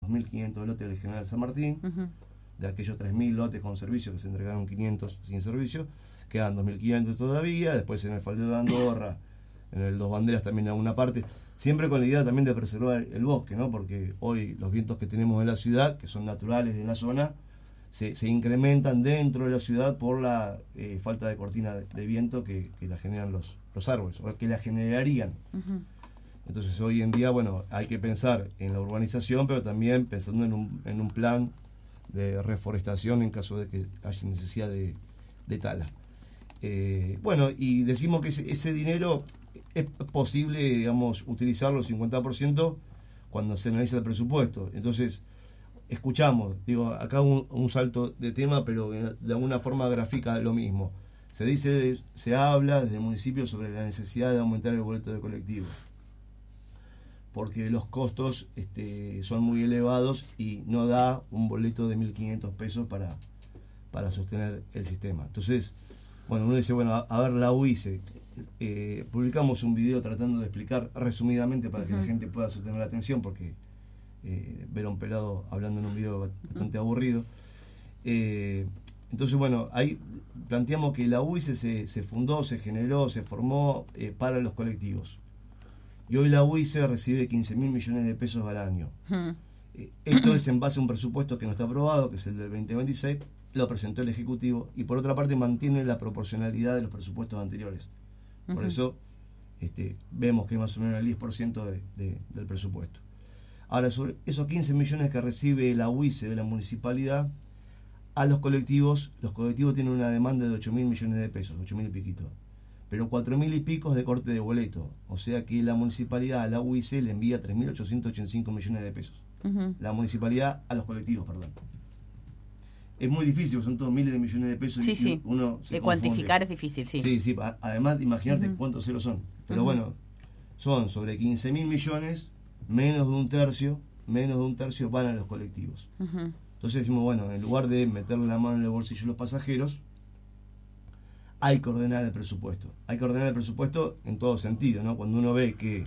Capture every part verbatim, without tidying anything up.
dos mil quinientos lotes del General San Martín, uh-huh. de aquellos tres mil lotes con servicio que se entregaron quinientos sin servicio, quedan dos mil quinientos todavía, después en el Faldeo de Andorra, en el Dos Banderas también en alguna parte, siempre con la idea también de preservar el bosque, ¿no? Porque hoy los vientos que tenemos en la ciudad, que son naturales de la zona, se, se incrementan dentro de la ciudad por la eh, falta de cortina de, de viento que, que la generan los, los árboles, o que la generarían. Uh-huh. Entonces hoy en día, bueno, hay que pensar en la urbanización, pero también pensando en un, en un plan de reforestación en caso de que haya necesidad de, de tala. Eh, bueno, y decimos que ese, ese dinero es posible, digamos, utilizarlo el cincuenta por ciento cuando se analiza el presupuesto. Entonces, escuchamos, digo, acá un, un salto de tema, pero de alguna forma grafica lo mismo. Se dice, se habla desde el municipio sobre la necesidad de aumentar el boleto de colectivo, porque los costos este, son muy elevados y no da un boleto de mil quinientos pesos para, para sostener el sistema. Entonces, bueno, uno dice, bueno, a, a ver, la U I C E, eh, publicamos un video tratando de explicar resumidamente para uh-huh. que la gente pueda sostener la atención, porque eh, ver a un pelado hablando en un video es bastante uh-huh. aburrido. Eh, entonces, bueno, ahí planteamos que la U I C E se, se fundó, se generó, se formó eh, para los colectivos. Y hoy la U I C E recibe quince mil millones de pesos al año. Uh-huh. Eh, esto es en base a un presupuesto que no está aprobado, que es el del veinte veintiséis, lo presentó el Ejecutivo, y por otra parte mantiene la proporcionalidad de los presupuestos anteriores. Uh-huh. Por eso este, vemos que es más o menos el diez por ciento de, de, del presupuesto. Ahora, sobre esos quince millones que recibe la U I C E de la municipalidad, a los colectivos, los colectivos tienen una demanda de ocho mil millones de pesos, ocho mil y piquito, pero cuatro mil y pico de corte de boleto, o sea que la municipalidad a la U I C E le envía tres mil ochocientos ochenta y cinco millones de pesos. Uh-huh. La municipalidad a los colectivos, perdón. Es muy difícil, son todos miles de millones de pesos. Sí, y sí. Uno se de confunde. Cuantificar es difícil, sí. Sí, sí. Además de imaginarte uh-huh. cuántos ceros son. Pero uh-huh. bueno, son sobre quince mil millones, menos de un tercio, menos de un tercio van a los colectivos. Uh-huh. Entonces decimos, bueno, en lugar de meterle la mano en el bolsillo a los pasajeros, hay que ordenar el presupuesto. Hay que ordenar el presupuesto en todo sentido, ¿no? Cuando uno ve que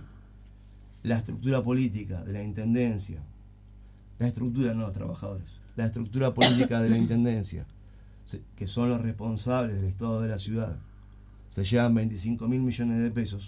la estructura política de la intendencia, la estructura, no los trabajadores, la estructura política de la intendencia, que son los responsables del estado de la ciudad, se llevan veinticinco mil millones de pesos,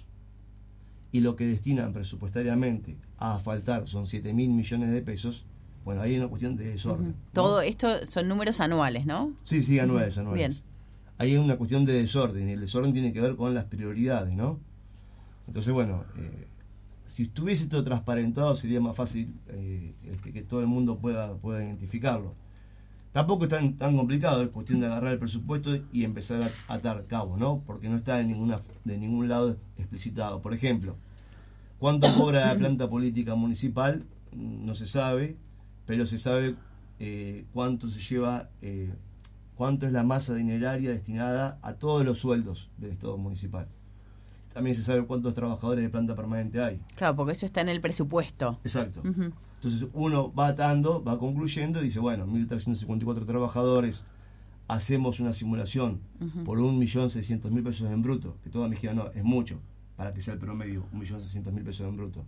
y lo que destinan presupuestariamente a asfaltar son siete mil millones de pesos. Bueno, ahí hay una cuestión de desorden. Uh-huh. Todo ¿no? esto son números anuales, ¿no? Sí, sí, anuales, anuales. Bien. Ahí hay una cuestión de desorden, y el desorden tiene que ver con las prioridades, ¿no? Entonces, bueno, eh, si estuviese todo transparentado sería más fácil eh, este, que todo el mundo pueda, pueda identificarlo. Tampoco es tan, tan complicado, es cuestión de agarrar el presupuesto y empezar a atar cabos, ¿no? Porque no está de, ninguna, de ningún lado explicitado. Por ejemplo, ¿cuánto cobra la planta política municipal? No se sabe, pero se sabe eh, cuánto se lleva, eh, cuánto es la masa dineraria destinada a todos los sueldos del Estado municipal. También se sabe cuántos trabajadores de planta permanente hay. Claro, porque eso está en el presupuesto. Exacto. Uh-huh. Entonces uno va atando, va concluyendo y dice, bueno, mil trescientos cincuenta y cuatro trabajadores, hacemos una simulación uh-huh. por un millón seiscientos mil pesos en bruto, que todos me dijeron, no, es mucho, para que sea el promedio, un millón seiscientos mil pesos en bruto,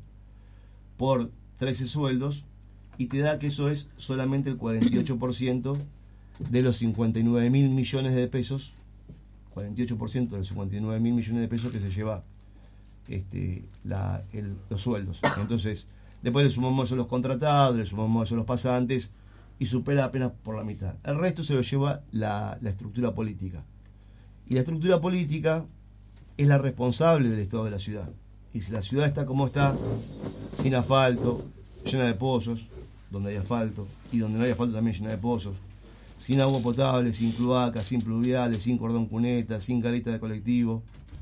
por trece sueldos, y te da que eso es solamente el cuarenta y ocho por ciento de los cincuenta y nueve mil millones de pesos, cuarenta y ocho por ciento de los cincuenta y nueve mil millones de pesos que se lleva este, la, el, los sueldos. Entonces, después le sumamos eso a los contratados, le sumamos eso a los pasantes, y supera apenas por la mitad. El resto se lo lleva la, la estructura política. Y la estructura política es la responsable del estado de la ciudad. Y si la ciudad está como está, sin asfalto, llena de pozos, donde hay asfalto, y donde no hay asfalto también llena de pozos, sin agua potable, sin cloacas, sin pluviales, sin cordón cuneta, sin carita de colectivo,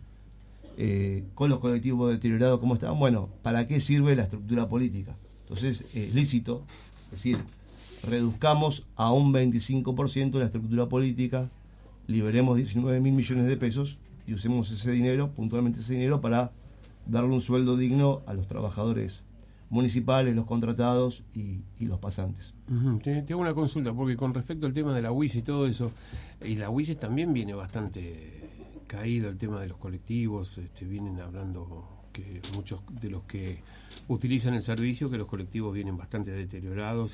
eh, con los colectivos deteriorados como están, bueno, ¿para qué sirve la estructura política? Entonces es lícito, es decir, reduzcamos a un veinticinco por ciento la estructura política, liberemos diecinueve mil millones de pesos y usemos ese dinero, puntualmente ese dinero, para darle un sueldo digno a los trabajadores municipales, los contratados y, y los pasantes. Uh-huh. Te, te hago una consulta, porque con respecto al tema de la U I C E y todo eso, y la U I C E también viene bastante caído el tema de los colectivos, este, vienen hablando que muchos de los que utilizan el servicio, que los colectivos vienen bastante deteriorados